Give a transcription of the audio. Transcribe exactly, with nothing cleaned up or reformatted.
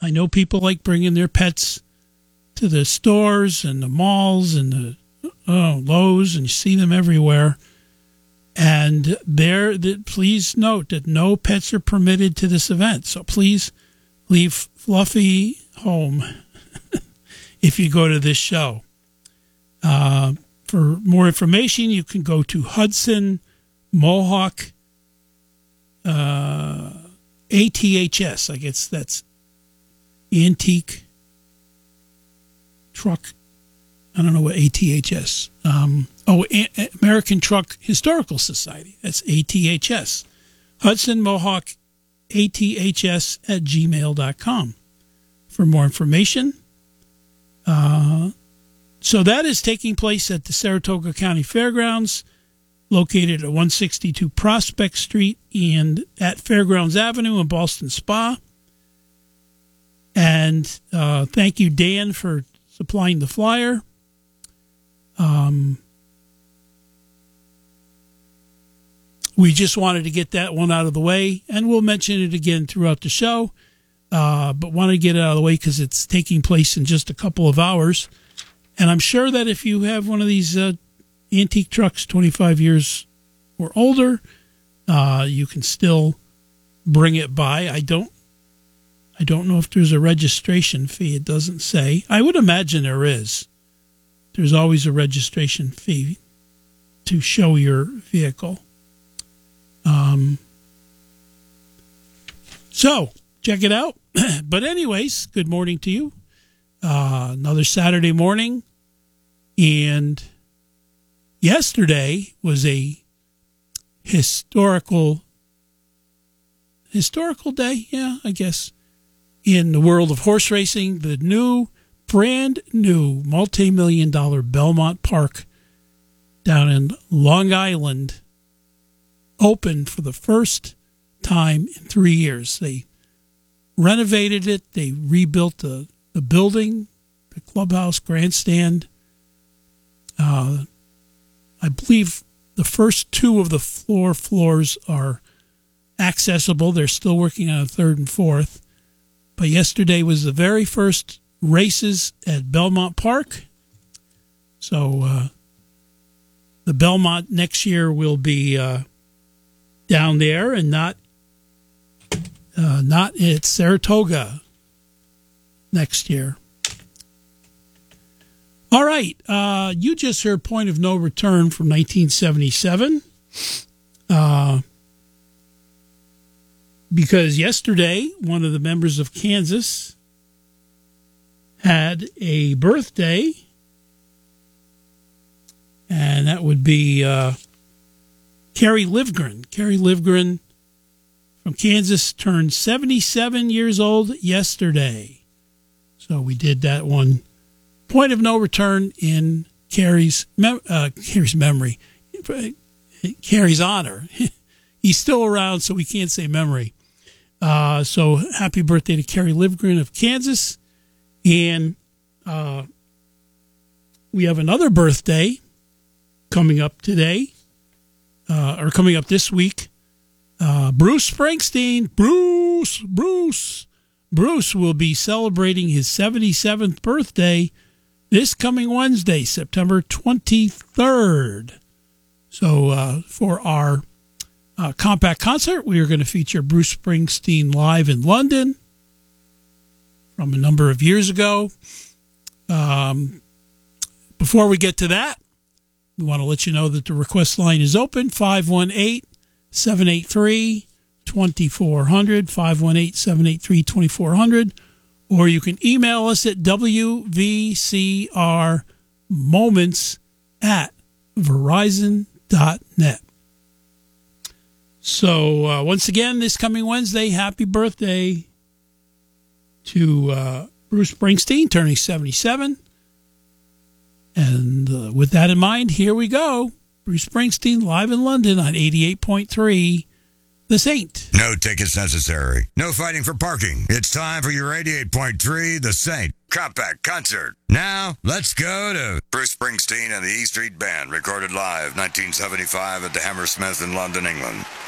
I know people like bringing their pets to the stores and the malls and the oh, Lowe's, and you see them everywhere. And there, the, please note that no pets are permitted to this event. So please leave Fluffy home if you go to this show. Uh, for more information, you can go to Hudson Mohawk uh, A T H S. I guess that's Antique Truck. I don't know what A T H S. Um, oh, A- American Truck Historical Society. That's A T H S. Hudson Mohawk A T H S at gmail dot com for more information. Uh, so that is taking place at the Saratoga County Fairgrounds, located at one sixty-two Prospect Street and at Fairgrounds Avenue in Ballston Spa. And uh, thank you, Dan, for supplying the flyer. Um, we just wanted to get that one out of the way, and we'll mention it again throughout the show, uh, but want to get it out of the way because it's taking place in just a couple of hours. And I'm sure that if you have one of these uh, antique trucks twenty-five years or older, uh, you can still bring it by. I don't I don't know if there's a registration fee. It doesn't say. I would imagine there is. There's always a registration fee to show your vehicle. Um, so, check it out. But anyways, good morning to you. Uh, another Saturday morning. And yesterday was a historical, historical day, yeah, I guess, in the world of horse racing. The new brand new multi-million dollar Belmont Park down in Long Island opened for the first time in three years. They renovated it. They rebuilt the, the building, the clubhouse, grandstand. Uh, I believe the first two of the floor floors are accessible. They're still working on a third and fourth. But yesterday was the very first races at Belmont Park. So uh, the Belmont next year will be uh, down there and not uh, not at Saratoga next year. All right. Uh, you just heard Point of No Return from nineteen seventy-seven. Uh, because yesterday, one of the members of Kansas had a birthday, and that would be uh, Carrie Livgren. Carrie Livgren from Kansas turned seventy-seven years old yesterday. So we did that one. Point of No Return in Carrie's, mem- uh, Carrie's memory, Carrie's honor. He's still around, so we can't say memory. Uh, so happy birthday to Carrie Livgren of Kansas. And uh, we have another birthday coming up today, uh, or coming up this week. Uh, Bruce Springsteen, Bruce, Bruce, Bruce will be celebrating his seventy-seventh birthday this coming Wednesday, September twenty-third. So uh, for our uh, compact concert, we are going to feature Bruce Springsteen live in London from a number of years ago. Um, before we get to that, we want to let you know that the request line is open, five one eight, seven eight three, two four zero zero, five one eight, seven eight three, two four zero zero, or you can email us at w v c r moments at verizon dot net. So uh, once again, this coming Wednesday, happy birthday to uh, Bruce Springsteen, turning seventy-seven. And uh, with that in mind, here we go. Bruce Springsteen live in London on eighty-eight point three The Saint. No tickets necessary. No fighting for parking. It's time for your eighty-eight point three The Saint Compact Concert. Now, let's go to Bruce Springsteen and the E Street Band, recorded live nineteen seventy-five at the Hammersmith in London, England.